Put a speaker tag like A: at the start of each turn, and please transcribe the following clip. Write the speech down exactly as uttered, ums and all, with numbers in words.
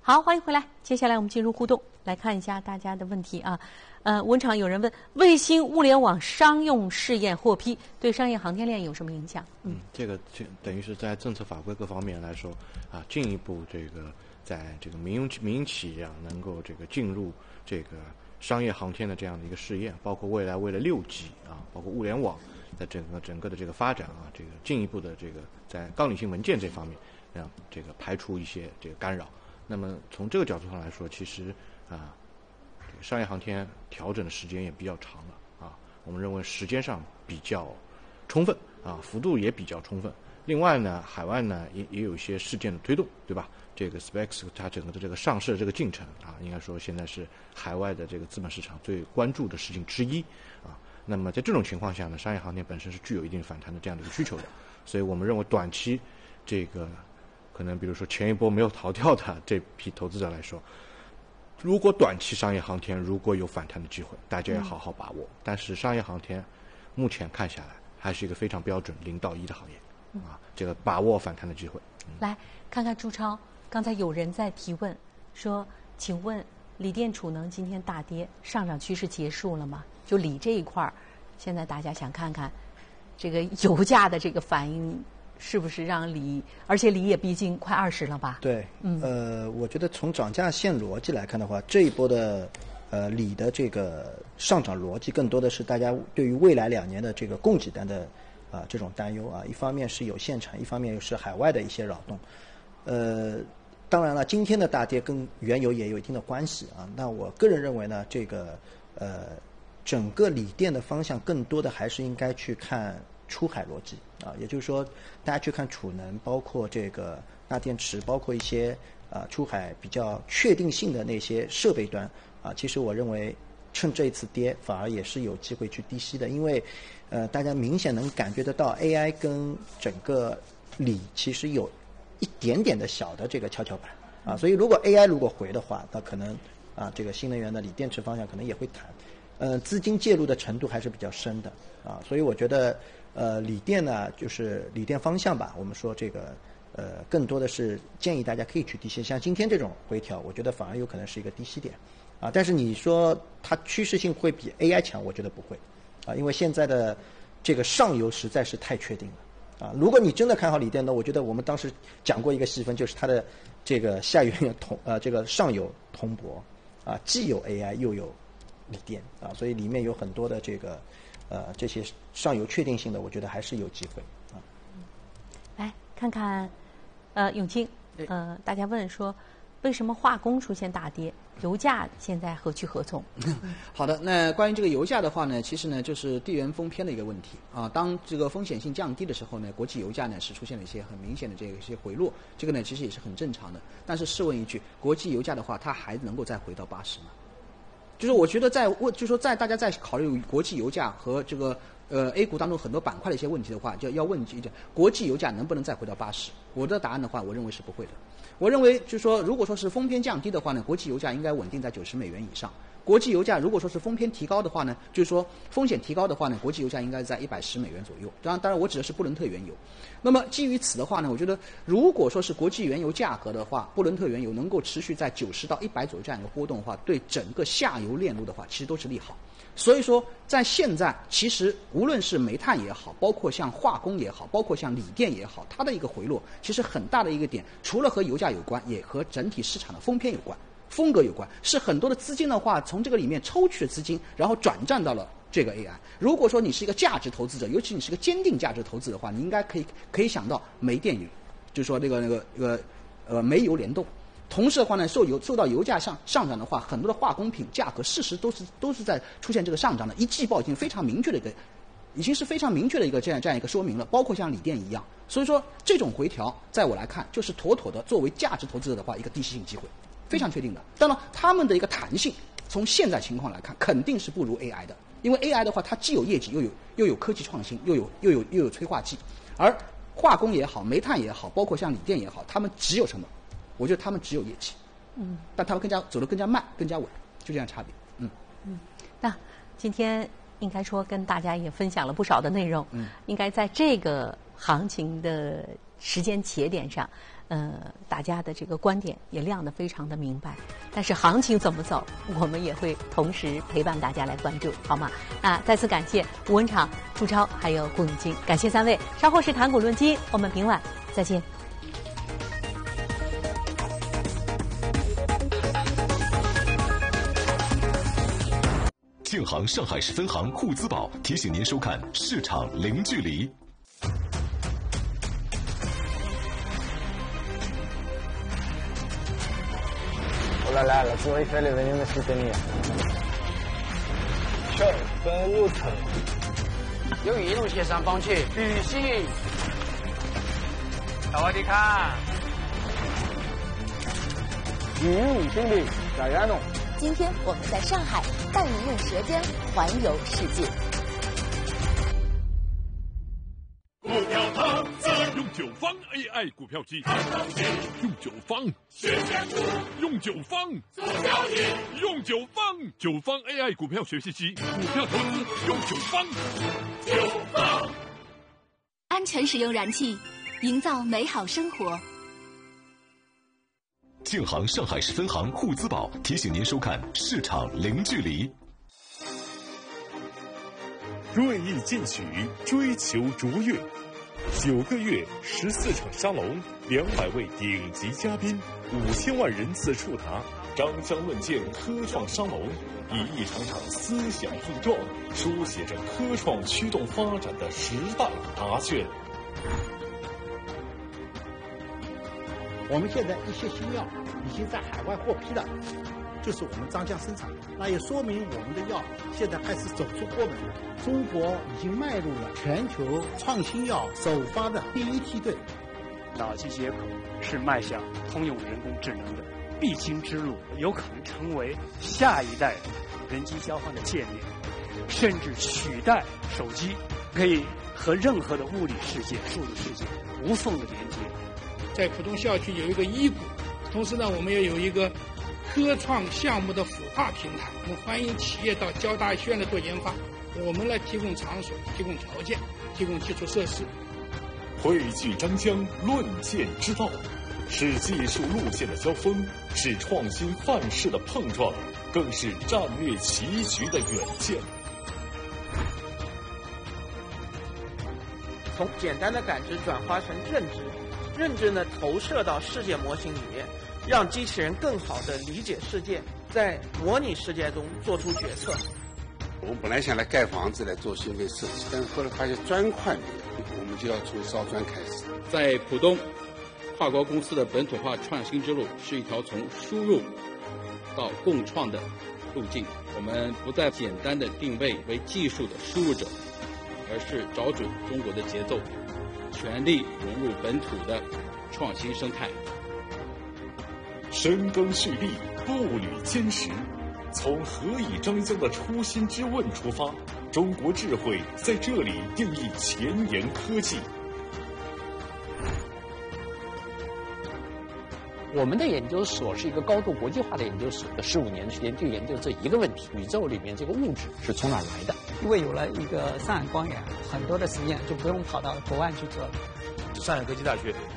A: 好，欢迎回来。接下来我们进入互动，来看一下大家的问题啊。呃，文场有人问：卫星物联网商用试验获批，对商业航天链有什么影响？
B: 嗯，嗯这个等于是在政策法规各方面来说啊，进一步这个在这个民营民营企业啊，能够这个进入这个商业航天的这样的一个试验，包括未来为了六 G 啊，包括物联网在整个整个的这个发展啊，这个进一步的这个在纲领性文件这方面，让这个排除一些这个干扰。那么从这个角度上来说，其实啊，商业航天调整的时间也比较长了啊。我们认为时间上比较充分啊，幅度也比较充分。另外呢，海外呢也也有一些事件的推动，对吧？这个 SpaceX 它整个的这个上市的这个进程啊，应该说现在是海外的这个资本市场最关注的事情之一啊。那么在这种情况下呢，商业航天本身是具有一定反弹的这样的一个需求的，所以我们认为短期这个。可能比如说前一波没有逃掉的这批投资者来说，如果短期商业航天如果有反弹的机会，大家要好好把握。嗯、但是商业航天目前看下来还是一个非常标准零到一的行业，嗯、啊，这个把握反弹的机会。
A: 嗯、来看看朱超，刚才有人在提问说，请问锂电储能今天大跌，上涨趋势结束了吗？就锂这一块儿，现在大家想看看这个油价的这个反应。是不是让锂，而且锂也毕竟快二十了吧？
C: 对，嗯，呃，我觉得从涨价线逻辑来看的话，这一波的呃锂的这个上涨逻辑，更多的是大家对于未来两年的这个供给端的啊、呃、这种担忧啊。一方面是有限产，一方面又是海外的一些扰动。呃，当然了，今天的大跌跟原油也有一定的关系啊。那我个人认为呢，这个呃整个锂电的方向，更多的还是应该去看。出海逻辑啊，也就是说，大家去看储能，包括这个钠电池，包括一些啊出海比较确定性的那些设备端啊，其实我认为趁这一次跌，反而也是有机会去低吸的，因为呃大家明显能感觉得到 A I 跟整个锂其实有一点点的小的这个跷跷板啊，所以如果 A I 如果回的话，那可能啊这个新能源的锂电池方向可能也会弹，呃资金介入的程度还是比较深的啊，所以我觉得。呃，锂电呢，就是锂电方向吧。我们说这个，呃，更多的是建议大家可以去低吸，像今天这种回调，我觉得反而有可能是一个低吸点，啊。但是你说它趋势性会比 A I 强，我觉得不会，啊，因为现在的这个上游实在是太确定了，啊。如果你真的看好锂电呢，我觉得我们当时讲过一个细分，就是它的这个下游铜呃这个上游铜箔，啊，既有 A I 又有锂电，啊，所以里面有很多的这个。呃，这些上游确定性的，我觉得还是有机会啊。
A: 来看看，呃，永清，呃，大家问说，为什么化工出现大跌？油价现在何去何从？
D: 好的，那关于这个油价的话呢，其实呢就是地缘风偏的一个问题啊。当这个风险性降低的时候呢，国际油价呢是出现了一些很明显的这个一些回落，这个呢其实也是很正常的。但是试问一句，国际油价的话，它还能够再回到八十吗？就是我觉得在问，就是说在大家在考虑国际油价和这个呃 A 股当中很多板块的一些问题的话，就要问一点：国际油价能不能再回到八十？我的答案的话，我认为是不会的。我认为就是说，如果说是风偏降低的话呢，国际油价应该稳定在九十美元以上。国际油价如果说是风偏提高的话呢，就是说风险提高的话呢，国际油价应该在一百十美元左右。当然，当然我指的是布伦特原油。那么基于此的话呢，我觉得如果说是国际原油价格的话，布伦特原油能够持续在九十到一百左右这样一个波动的话，对整个下游链路的话，其实都是利好。所以说，在现在其实无论是煤炭也好，包括像化工也好，包括像锂电也好，它的一个回落，其实很大的一个点，除了和油价有关，也和整体市场的风偏有关。风格有关，是很多的资金的话，从这个里面抽取的资金，然后转战到了这个 A I。如果说你是一个价值投资者，尤其你是个坚定价值投资的话，你应该可以可以想到煤电油，就是说那个那个那个呃煤油联动。同时的话呢，受油受到油价上上涨的话，很多的化工品价格事实都是都是在出现这个上涨的，一季报已经非常明确的一个，已经是非常明确的一个这样这样一个说明了，包括像锂电一样。所以说这种回调，在我来看，就是妥妥的作为价值投资者的话，一个低吸性机会。非常确定的，当然他们的一个弹性，从现在情况来看，肯定是不如 A I 的，因为 A I 的话，它既有业绩，又有又有科技创新，又有又有又有催化剂，而化工也好，煤炭也好，包括像锂电也好，他们只有什么？我觉得他们只有业绩，嗯，但他们更加走得更加慢，更加稳，就这样差别，嗯
A: 嗯。那今天应该说跟大家也分享了不少的内容，嗯，应该在这个行情的时间节点上。 呃，大家的这个观点也亮得非常的明白。但是行情怎么走，我们也会同时陪伴大家来关注，好吗？那再次感谢吴文畅、朱超还有顾永金，感谢三位。稍后是谈股论金，我们明晚再见。
E: 建行上海市分行沪资宝提醒您收看市场零距离。
F: 我来来了，做一份的为你们是等你。小分路程，
G: 有一路协商帮去旅行。萨瓦迪卡，
F: 旅游经理在亚农。
H: 今天我们在上海带你用舌尖环游世界。
I: 股票投资用九方 A I 股票机，用九方学选股，用九方做交易，用九方九方 A I 股票学习机，股票投资用九方。九方
H: 安全使用燃气，营造美好生活。
E: 建行上海市分行沪资宝提醒您收看市场零距离。
I: 锐意进取，追求卓越。九个月，十四场沙龙，两百位顶级嘉宾，五千万人次触达，张香论剑科创沙龙，以一场场思想碰撞，书写着科创驱动发展的时代答卷。
J: 我们现在一些新药已经在海外获批了，就是我们张江生产，那也说明我们的药现在开始走出国门，中国已经迈入了全球创新药首发的第一梯队。
K: 脑机接口是迈向通用人工智能的必经之路，有可能成为下一代人机交换的界面，甚至取代手机，可以和任何的物理世界、数字世界无缝的连接。
L: 在浦东校区有一个医股，同时呢，我们也有一个科创项目的孵化平台，我们欢迎企业到交大学院来做研发，我们来提供场所、提供条件、提供基础设施。
I: 汇聚张江，论剑之道，是技术路线的交锋，是创新范式的碰撞，更是战略棋局的远见。
M: 从简单的感知转化成认知，认知呢投射到世界模型里面，让机器人更好地理解世界，在模拟世界中做出决策。
N: 我们本来想来盖房子来做芯片设计，但是后来发现砖块没有，我们就要从烧砖开始。
O: 在浦东，跨国公司的本土化创新之路是一条从输入到共创的路径。我们不再简单的定位为技术的输入者，而是找准中国的节奏，全力融入本土的创新生态。
I: 深耕蓄力，步履坚实，从何以张江的初心之问出发，中国智慧在这里定义前沿科技。
P: 我们的研究所是一个高度国际化的研究所，十五年时间就研究这一个问题：宇宙里面这个物质是从哪来的？
Q: 因为有了一个上海光源，很多的实验就不用跑到国外去做了。
R: 上海科技大学